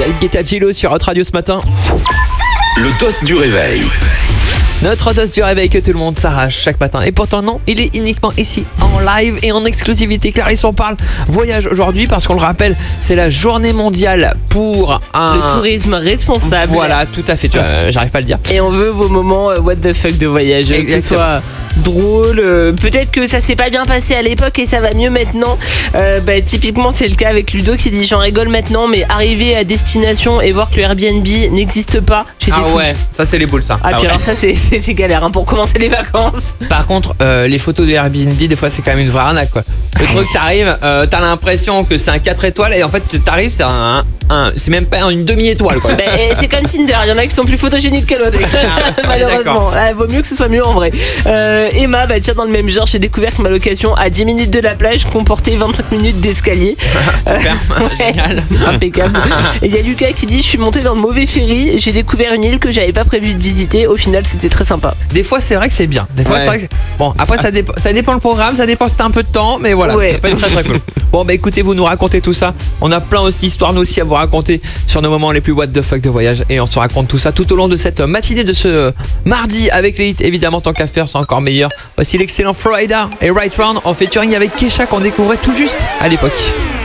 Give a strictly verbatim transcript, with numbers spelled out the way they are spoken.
Guetta Gillo sur Hot Radio ce matin. Le toss du réveil. Notre toss du réveil que tout le monde s'arrache chaque matin. Et pourtant non, il est uniquement ici en live et en exclusivité. Clarisse, on parle voyage aujourd'hui parce qu'on le rappelle, c'est la journée mondiale pour un... Le tourisme responsable. Voilà, tout à fait, tu vois, euh, j'arrive pas à le dire. Et on veut vos moments euh, what the fuck de voyage. Exactement. Que ce soit drôle, euh, peut-être que ça s'est pas bien passé à l'époque et ça va mieux maintenant. Euh, bah, typiquement c'est le cas avec Ludo qui dit j'en rigole maintenant, mais arriver à destination et voir que le Airbnb n'existe pas, j'étais Ah fou. ouais, ça c'est les boules ça. Ah, puis ouais. alors ça c'est, c'est, c'est galère hein, pour commencer les vacances. Par contre, euh, les photos de Airbnb, des fois c'est quand même une vraie arnaque quoi. Le truc, t'arrives, euh, t'as l'impression que c'est un quatre étoiles et en fait t'arrives, c'est un, un c'est même pas une demi-étoile quoi. Bah, c'est comme Tinder, il y en a qui sont plus photogéniques que l'autre. C'est clair. Malheureusement, ah, vaut mieux que ce soit mieux en vrai. Euh, Emma, bah tiens, dans le même genre, j'ai découvert que ma location à dix minutes de la plage comportait vingt-cinq minutes d'escalier. Super, Ouais. génial. Impeccable. Et il y a Lucas qui dit je suis monté dans le mauvais ferry, j'ai découvert une île que j'avais pas prévu de visiter. Au final, c'était très sympa. Des fois c'est vrai que c'est bien. Des fois Ouais. c'est vrai que c'est... Bon, après ça dépend, ça dépend le programme, ça dépend si t'as un peu de temps, mais voilà, Ouais. ça peut être très très cool. Bon bah écoutez, vous nous racontez tout ça. On a plein d'histoires nous aussi à vous raconter sur nos moments les plus what the fuck de voyage et on se raconte tout ça tout au long de cette matinée de ce mardi avec les hits. Évidemment, tant qu'à faire, c'est encore meilleur. Voici l'excellent Florida et Right Round en featuring avec Kesha qu'on découvrait tout juste à l'époque.